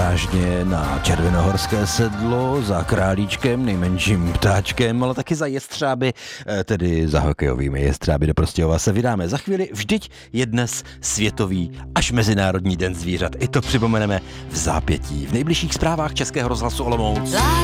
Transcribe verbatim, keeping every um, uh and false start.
převážně na červenohorské sedlo, za králíčkem, nejmenším ptáčkem, ale taky za jestřáby, tedy za hokejovými jestřáby do Prostějova se vydáme. Za chvíli vždyť je dnes světový až mezinárodní den zvířat. I to připomeneme v zápětí. V nejbližších zprávách Českého rozhlasu Olomouc.